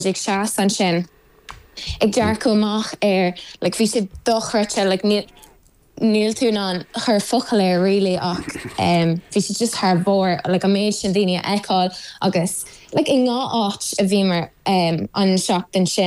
ag se san sin. Ag dear comach like bhí si dochrate like níl tú an chur focaléir really ach bhí si just haar bór like a méid sin daine eáil agus like I ngá áit a bhí mar an seach den sin